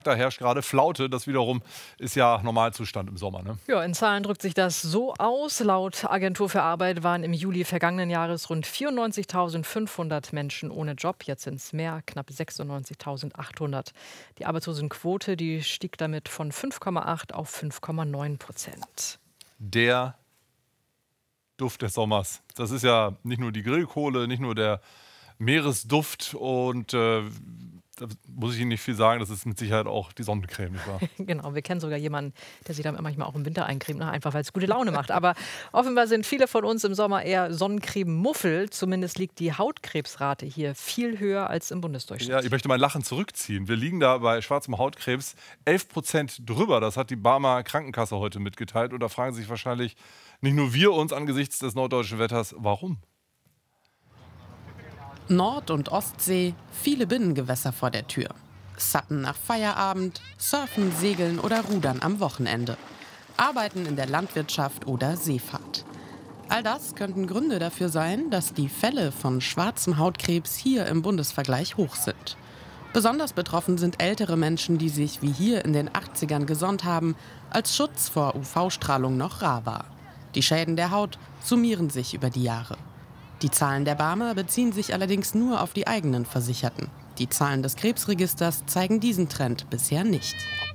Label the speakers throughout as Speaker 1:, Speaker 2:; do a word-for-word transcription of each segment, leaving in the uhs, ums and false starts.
Speaker 1: Da herrscht gerade Flaute. Das wiederum ist ja Normalzustand im Sommer. Ne?
Speaker 2: Ja, in Zahlen drückt sich das so aus. Laut Agentur für Arbeit waren im Juli vergangenen Jahres rund vierundneunzigtausendfünfhundert Menschen ohne Job. Jetzt sind es mehr, knapp sechsundneunzigtausendachthundert. Die Arbeitslosenquote, die stieg damit von fünf Komma acht auf fünf Komma neun Prozent.
Speaker 1: Der Duft des Sommers. Das ist ja nicht nur die Grillkohle, nicht nur der Meeresduft und äh, da muss ich Ihnen nicht viel sagen, das ist mit Sicherheit auch die Sonnencreme, nicht wahr?
Speaker 2: Genau, wir kennen sogar jemanden, der sich dann manchmal auch im Winter eincremt, einfach weil es gute Laune macht. Aber offenbar sind viele von uns im Sommer eher Sonnencreme-Muffel. Zumindest liegt die Hautkrebsrate hier viel höher als im Bundesdurchschnitt.
Speaker 1: Ja, ich möchte mein Lachen zurückziehen. Wir liegen da bei schwarzem Hautkrebs elf Prozent drüber. Das hat die Barmer Krankenkasse heute mitgeteilt. Und da fragen sich wahrscheinlich nicht nur wir uns angesichts des norddeutschen Wetters, warum?
Speaker 3: Nord- und Ostsee, viele Binnengewässer vor der Tür. Suppen nach Feierabend, Surfen, Segeln oder Rudern am Wochenende. Arbeiten in der Landwirtschaft oder Seefahrt. All das könnten Gründe dafür sein, dass die Fälle von schwarzem Hautkrebs hier im Bundesvergleich hoch sind. Besonders betroffen sind ältere Menschen, die sich wie hier in den achtzigern gesonnt haben, als Schutz vor U V-Strahlung noch rar war. Die Schäden der Haut summieren sich über die Jahre. Die Zahlen der Barmer beziehen sich allerdings nur auf die eigenen Versicherten. Die Zahlen des Krebsregisters zeigen diesen Trend bisher nicht.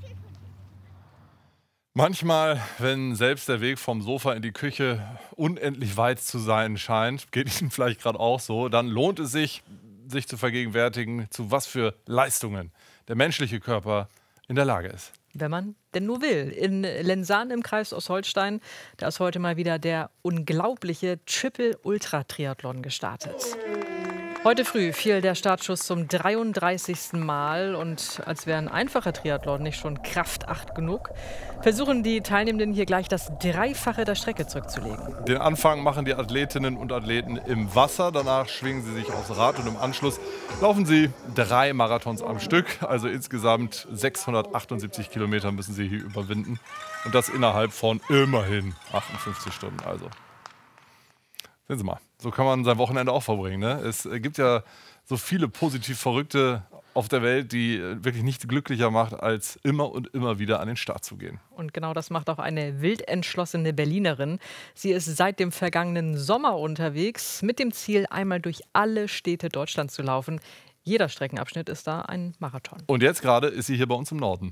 Speaker 1: Manchmal, wenn selbst der Weg vom Sofa in die Küche unendlich weit zu sein scheint, geht Ihnen vielleicht gerade auch so, dann lohnt es sich, sich zu vergegenwärtigen, zu was für Leistungen der menschliche Körper in der Lage ist.
Speaker 2: Wenn man denn nur will. In Lensahn im Kreis Ostholstein, da ist heute mal wieder der unglaubliche Triple-Ultra-Triathlon gestartet. Heute früh fiel der Startschuss zum dreiunddreißigsten Mal. Und als wäre ein einfacher Triathlon nicht schon Kraft acht genug, versuchen die Teilnehmenden hier gleich das Dreifache der Strecke zurückzulegen.
Speaker 1: Den Anfang machen die Athletinnen und Athleten im Wasser. Danach schwingen sie sich aufs Rad und im Anschluss laufen sie drei Marathons am Stück. Also insgesamt sechshundertachtundsiebzig Kilometer müssen sie hier überwinden. Und das innerhalb von immerhin achtundfünfzig Stunden. Also sehen Sie mal, so kann man sein Wochenende auch verbringen. Ne? Es gibt ja so viele positiv Verrückte auf der Welt, die wirklich nichts glücklicher macht, als immer und immer wieder an den Start zu gehen.
Speaker 2: Und genau das macht auch eine wild entschlossene Berlinerin. Sie ist seit dem vergangenen Sommer unterwegs, mit dem Ziel, einmal durch alle Städte Deutschlands zu laufen. Jeder Streckenabschnitt ist da ein Marathon.
Speaker 1: Und jetzt gerade ist sie hier bei uns im Norden.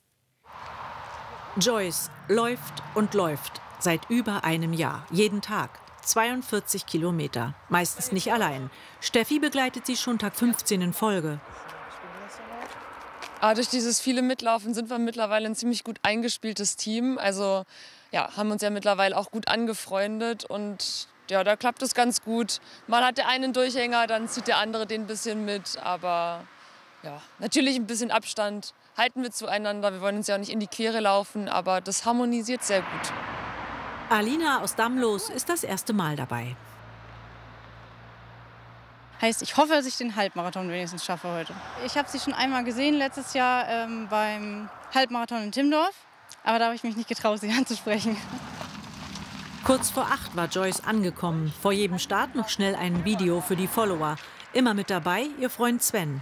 Speaker 4: Joyce läuft und läuft seit über einem Jahr, jeden Tag. zweiundvierzig Kilometer, meistens nicht allein. Steffi begleitet sie schon Tag fünfzehn in Folge.
Speaker 5: Aber durch dieses viele Mitlaufen sind wir mittlerweile ein ziemlich gut eingespieltes Team. Also ja, haben uns ja mittlerweile auch gut angefreundet und ja, da klappt es ganz gut. Mal hat der eine einen Durchhänger, dann zieht der andere den ein bisschen mit. Aber ja, natürlich ein bisschen Abstand halten wir zueinander. Wir wollen uns ja auch nicht in die Quere laufen, aber das harmonisiert sehr gut.
Speaker 4: Alina aus Damlos ist das erste Mal dabei.
Speaker 6: Heißt, ich hoffe, dass ich den Halbmarathon wenigstens schaffe heute. Ich habe sie schon einmal gesehen, letztes Jahr ähm, beim Halbmarathon in Timmendorf. Aber da habe ich mich nicht getraut, sie anzusprechen.
Speaker 4: Kurz vor acht war Joyce angekommen. Vor jedem Start noch schnell ein Video für die Follower. Immer mit dabei ihr Freund Sven.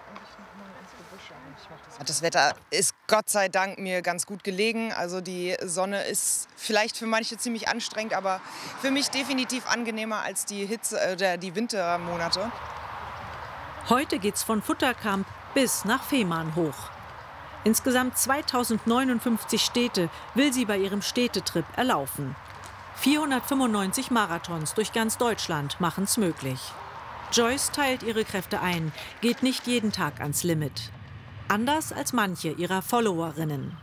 Speaker 7: Das Wetter ist Gott sei Dank mir ganz gut gelegen. Also die Sonne ist vielleicht für manche ziemlich anstrengend, aber für mich definitiv angenehmer als die Hitze oder die Wintermonate.
Speaker 4: Heute geht's von Futterkamp bis nach Fehmarn hoch. Insgesamt zweitausendneunundfünfzig Städte will sie bei ihrem Städtetrip erlaufen. vierhundertfünfundneunzig Marathons durch ganz Deutschland machen's möglich. Joyce teilt ihre Kräfte ein, geht nicht jeden Tag ans Limit. Anders als manche ihrer Followerinnen.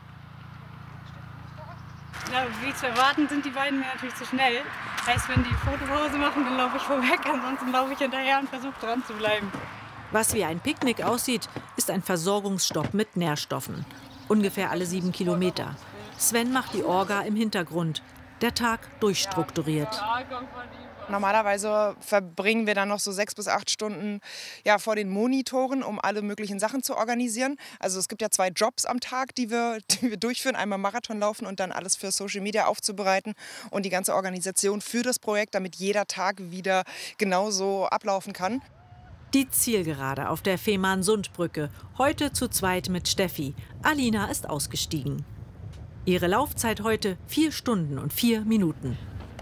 Speaker 6: Ja, wie zu erwarten sind die beiden mir natürlich zu schnell. Heißt, wenn die Fotopause machen, dann laufe ich vorweg, ansonsten laufe ich hinterher und versuche dran zu bleiben.
Speaker 4: Was wie ein Picknick aussieht, ist ein Versorgungsstopp mit Nährstoffen. Ungefähr alle sieben Kilometer. Sven macht die Orga im Hintergrund. Der Tag durchstrukturiert.
Speaker 7: Normalerweise verbringen wir dann noch so sechs bis acht Stunden ja, vor den Monitoren, um alle möglichen Sachen zu organisieren. Also es gibt ja zwei Jobs am Tag, die wir, die wir durchführen. Einmal Marathon laufen und dann alles für Social Media aufzubereiten und die ganze Organisation für das Projekt, damit jeder Tag wieder genauso ablaufen kann.
Speaker 4: Die Zielgerade auf der Fehmarn-Sund-Brücke. Heute zu zweit mit Steffi. Alina ist ausgestiegen. Ihre Laufzeit heute vier Stunden und vier Minuten.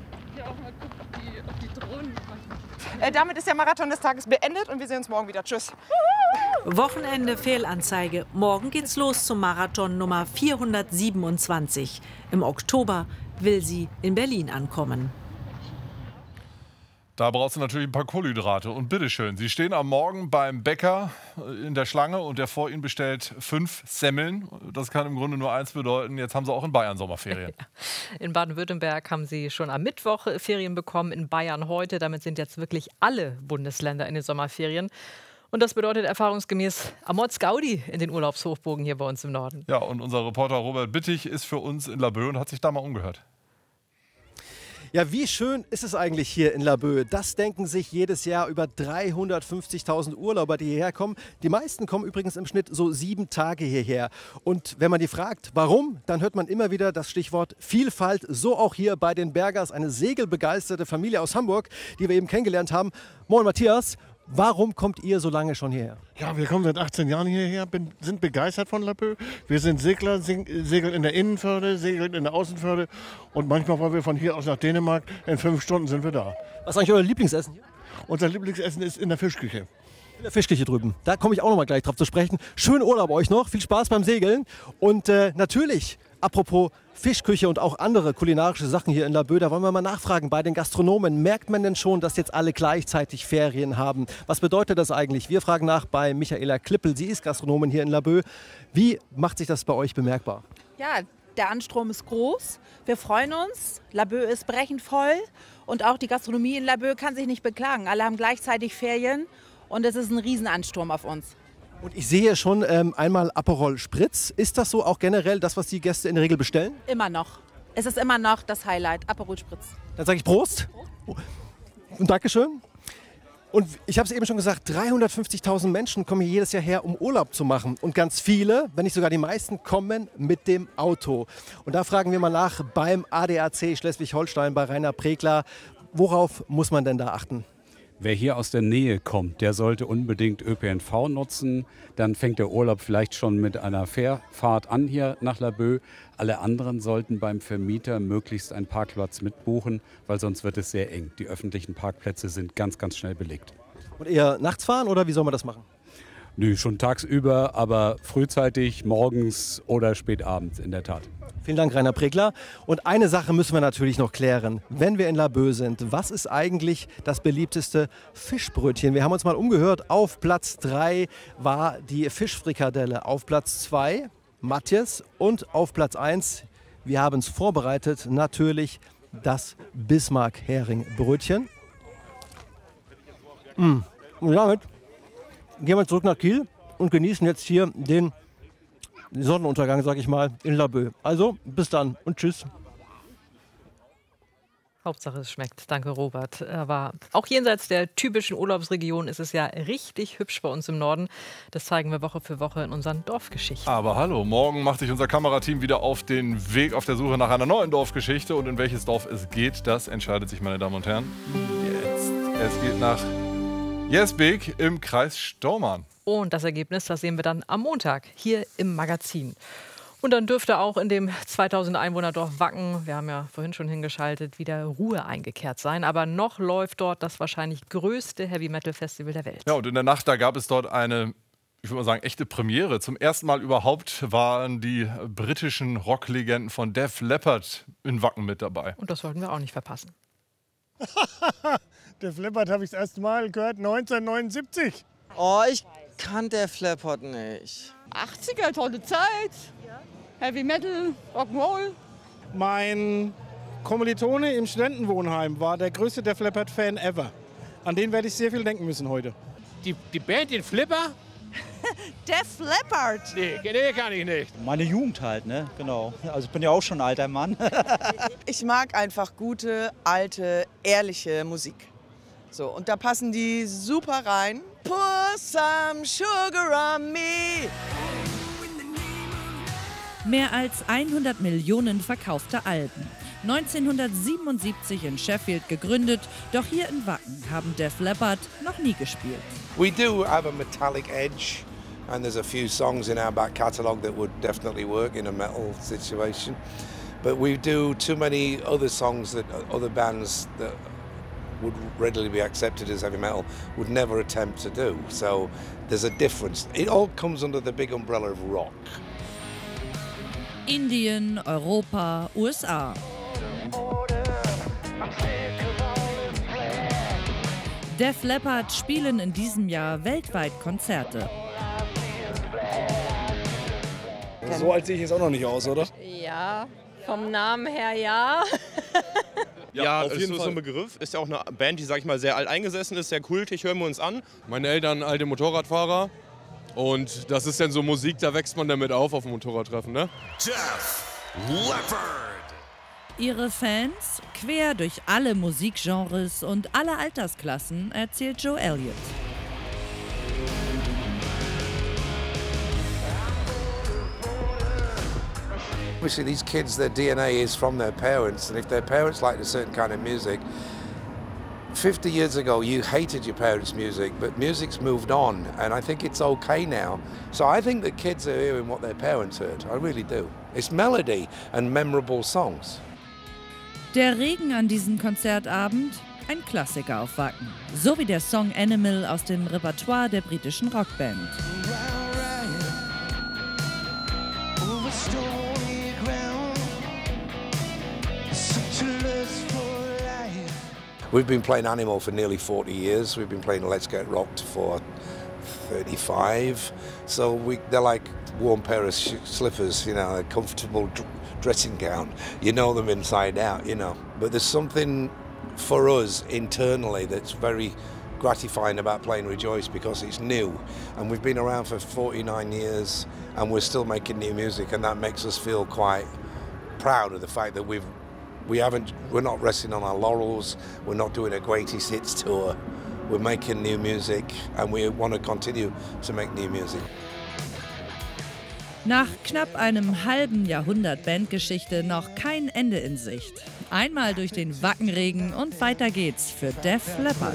Speaker 7: Äh, damit ist der Marathon des Tages beendet und wir sehen uns morgen wieder. Tschüss.
Speaker 4: Wochenende Fehlanzeige. Morgen geht's los zum Marathon Nummer vierhundertsiebenundzwanzig. Im Oktober will sie in Berlin ankommen.
Speaker 1: Da brauchst du natürlich ein paar Kohlenhydrate. Und bitteschön, Sie stehen am Morgen beim Bäcker in der Schlange und der vor Ihnen bestellt fünf Semmeln. Das kann im Grunde nur eins bedeuten, jetzt haben Sie auch in Bayern Sommerferien.
Speaker 2: In Baden-Württemberg haben Sie schon am Mittwoch Ferien bekommen, in Bayern heute. Damit sind jetzt wirklich alle Bundesländer in den Sommerferien. Und das bedeutet erfahrungsgemäß Amorz Gaudi in den Urlaubshochburgen hier bei uns im Norden.
Speaker 1: Ja, und unser Reporter Robert Bittig ist für uns in Laboe und hat sich da mal umgehört.
Speaker 8: Ja, wie schön ist es eigentlich hier in Laboe? Das denken sich jedes Jahr über dreihundertfünfzigtausend Urlauber, die hierher kommen. Die meisten kommen übrigens im Schnitt so sieben Tage hierher. Und wenn man die fragt, warum, dann hört man immer wieder das Stichwort Vielfalt. So auch hier bei den Bergers, eine segelbegeisterte Familie aus Hamburg, die wir eben kennengelernt haben. Moin Matthias, warum kommt ihr so lange schon hierher?
Speaker 9: Ja, wir kommen seit achtzehn Jahren hierher, bin, sind begeistert von Laboe. Wir sind Segler, segeln in der Innenförde, segeln in der Außenförde und manchmal wollen wir von hier aus nach Dänemark. In fünf Stunden sind wir da.
Speaker 8: Was ist eigentlich euer Lieblingsessen hier?
Speaker 9: Unser Lieblingsessen ist in der Fischküche.
Speaker 8: In der Fischküche drüben. Da komme ich auch noch mal gleich drauf zu sprechen. Schönen Urlaub euch noch, viel Spaß beim Segeln. Und äh, natürlich, apropos Fischküche und auch andere kulinarische Sachen hier in Laboe, da wollen wir mal nachfragen bei den Gastronomen. Merkt man denn schon, dass jetzt alle gleichzeitig Ferien haben? Was bedeutet das eigentlich? Wir fragen nach bei Michaela Klippel. Sie ist Gastronomin hier in Laboe. Wie macht sich das bei euch bemerkbar?
Speaker 10: Ja, der Anstrom ist groß. Wir freuen uns. Laboe ist brechend voll. Und auch die Gastronomie in Laboe kann sich nicht beklagen. Alle haben gleichzeitig Ferien und es ist ein Riesenansturm auf uns.
Speaker 8: Und ich sehe schon ähm, einmal Aperol Spritz. Ist das so auch generell das, was die Gäste in der Regel bestellen?
Speaker 10: Immer noch. Es ist immer noch das Highlight, Aperol Spritz.
Speaker 8: Dann sage ich Prost. Und Dankeschön. Und ich habe es eben schon gesagt, dreihundertfünfzigtausend Menschen kommen hier jedes Jahr her, um Urlaub zu machen. Und ganz viele, wenn nicht sogar die meisten, kommen mit dem Auto. Und da fragen wir mal nach beim A D A C Schleswig-Holstein, bei Rainer Pregler. Worauf muss man denn da achten?
Speaker 11: Wer hier aus der Nähe kommt, der sollte unbedingt Ö P N V nutzen. Dann fängt der Urlaub vielleicht schon mit einer Fährfahrt an hier nach Laboe. Alle anderen sollten beim Vermieter möglichst einen Parkplatz mitbuchen, weil sonst wird es sehr eng. Die öffentlichen Parkplätze sind ganz, ganz schnell belegt.
Speaker 8: Und eher nachts fahren oder wie soll man das machen?
Speaker 11: Nö, schon tagsüber, aber frühzeitig, morgens oder spät abends in der Tat.
Speaker 8: Vielen Dank, Rainer Pregler. Und eine Sache müssen wir natürlich noch klären. Wenn wir in Laboe sind, was ist eigentlich das beliebteste Fischbrötchen? Wir haben uns mal umgehört. Auf Platz drei war die Fischfrikadelle. Auf Platz zwei Matthias. Und auf Platz eins, wir haben es vorbereitet, natürlich das Bismarck-Hering-Brötchen. Mm. Und damit gehen wir zurück nach Kiel und genießen jetzt hier den Sonnenuntergang, sag ich mal, in Laboe. Also, bis dann und tschüss.
Speaker 2: Hauptsache es schmeckt. Danke, Robert. Aber auch jenseits der typischen Urlaubsregion ist es ja richtig hübsch bei uns im Norden. Das zeigen wir Woche für Woche in unseren Dorfgeschichten.
Speaker 1: Aber hallo, morgen macht sich unser Kamerateam wieder auf den Weg auf der Suche nach einer neuen Dorfgeschichte. Und in welches Dorf es geht, das entscheidet sich, meine Damen und Herren. Jetzt. Es geht nach Jesbeek im Kreis Stormarn.
Speaker 2: Und das Ergebnis, das sehen wir dann am Montag hier im Magazin. Und dann dürfte auch in dem zweitausend Einwohner Dorf Wacken, wir haben ja vorhin schon hingeschaltet, wieder Ruhe eingekehrt sein. Aber noch läuft dort das wahrscheinlich größte Heavy-Metal-Festival der Welt.
Speaker 1: Ja, und in der Nacht, da gab es dort eine, ich würde mal sagen, echte Premiere. Zum ersten Mal überhaupt waren die britischen Rocklegenden von Def Leppard in Wacken mit dabei.
Speaker 2: Und das sollten wir auch nicht verpassen.
Speaker 9: Def Leppard habe ich das erste Mal gehört neunzehnhundertneunundsiebzig.
Speaker 12: Oh, ich kann Def Leppard nicht.
Speaker 13: achtziger, tolle Zeit. Heavy Metal, Rock'n'Roll.
Speaker 14: Mein Kommilitone im Studentenwohnheim war der größte Def Leppard-Fan ever. An den werde ich sehr viel denken müssen heute.
Speaker 15: Die, die Band, den Flipper?
Speaker 10: Def Leppard.
Speaker 15: Nee, nee, kann ich nicht.
Speaker 16: Meine Jugend halt, ne? Genau. Also ich bin ja auch schon ein alter Mann.
Speaker 17: Ich mag einfach gute, alte, ehrliche Musik. So, und da passen die super rein. Pour some sugar on me.
Speaker 18: Mehr als hundert Millionen verkaufte Alben. neunzehnhundertsiebenundsiebzig in Sheffield gegründet, doch hier in Wacken haben Def Leppard noch nie gespielt.
Speaker 19: We do have a metallic edge, and there's a few songs in our back catalogue that would definitely work in a metal situation. But we do too many other songs that other bands that would readily be accepted as heavy metal would never attempt to do. So there's a difference. It all comes under the big umbrella of rock.
Speaker 18: Indien, Europa, U S A. Def Leppard spielen in diesem Jahr weltweit Konzerte.
Speaker 20: So alt sehe ich jetzt auch noch nicht aus, oder?
Speaker 21: Ja, vom Namen her ja.
Speaker 22: Ja, ja, auf jeden Fall. So ein Begriff. Ist ja auch eine Band, die, sag ich mal, sehr alt eingesessen ist, sehr kultig, hören wir uns an.
Speaker 23: Meine Eltern alte Motorradfahrer und das ist dann so Musik, da wächst man damit auf auf dem Motorradtreffen, ne?
Speaker 24: Def Leppard.
Speaker 18: Ihre Fans quer durch alle Musikgenres und alle Altersklassen, erzählt Joe Elliott.
Speaker 19: Obviously these kids, their D N A is from their parents, and if their parents liked a certain kind of music, fifty years ago you hated your parents' music, but music's moved on, and I think it's okay now. So I think the kids are hearing what their parents heard, I really do. It's melody and memorable songs.
Speaker 18: Der Regen an diesem Konzertabend, ein Klassiker auf Wacken. So wie der Song Animal aus dem Repertoire der britischen Rockband.
Speaker 19: We've been playing Animal for nearly forty years. We've been playing Let's Get Rocked for thirty-five. So we, they're like warm pair of sh slippers, you know, a comfortable dr dressing gown. You know them inside out, you know. But there's something for us internally that's very gratifying about playing Rejoice because it's new. And we've been around for forty-nine years and we're still making new music, and that makes us feel quite proud of the fact that we've We haven't, we're not resting on our laurels, we're not doing a greatest hits tour, we're making new music and we want to continue to make new music.
Speaker 18: Nach knapp einem halben Jahrhundert Bandgeschichte noch kein Ende in Sicht. Einmal durch den Wackenregen und weiter geht's für Def Leppard.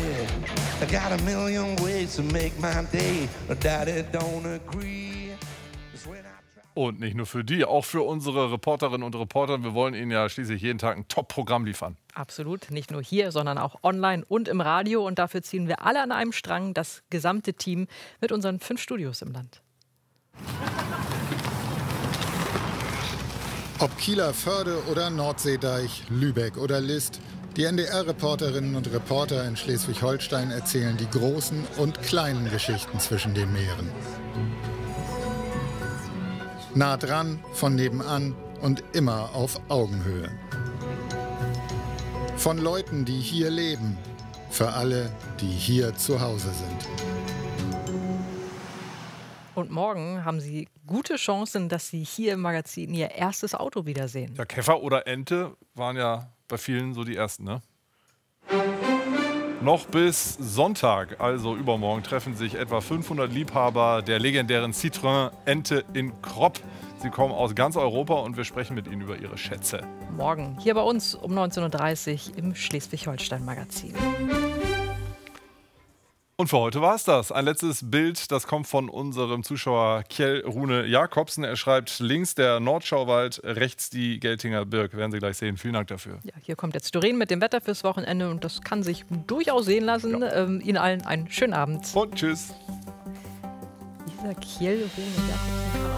Speaker 1: Und nicht nur für die, auch für unsere Reporterinnen und Reporter. Wir wollen Ihnen ja schließlich jeden Tag ein Top-Programm liefern.
Speaker 2: Absolut, nicht nur hier, sondern auch online und im Radio. Und dafür ziehen wir alle an einem Strang, das gesamte Team mit unseren fünf Studios im Land.
Speaker 25: Ob Kieler Förde oder Nordseedeich, Lübeck oder List, die N D R-Reporterinnen und Reporter in Schleswig-Holstein erzählen die großen und kleinen Geschichten zwischen den Meeren. Nah dran, von nebenan und immer auf Augenhöhe. Von Leuten, die hier leben, für alle, die hier zu Hause sind.
Speaker 2: Und morgen haben Sie gute Chancen, dass Sie hier im Magazin Ihr erstes Auto wiedersehen.
Speaker 1: Ja, Käfer oder Ente waren ja bei vielen so die ersten, ne? Noch bis Sonntag, also übermorgen, treffen sich etwa fünfhundert Liebhaber der legendären Citroën Ente in Kropp. Sie kommen aus ganz Europa und wir sprechen mit ihnen über ihre Schätze.
Speaker 2: Morgen hier bei uns um neunzehn Uhr dreißig im Schleswig-Holstein-Magazin.
Speaker 1: Und für heute war es das. Ein letztes Bild, das kommt von unserem Zuschauer Kjell Rune Jakobsen. Er schreibt links der Nordschauwald, rechts die Geltinger Birk. Werden Sie gleich sehen. Vielen Dank dafür.
Speaker 2: Ja, hier kommt jetzt Doreen mit dem Wetter fürs Wochenende und das kann sich durchaus sehen lassen. Ja. Ähm, Ihnen allen einen schönen Abend.
Speaker 1: Und tschüss.
Speaker 2: Dieser Kjell Rune Jakobsen.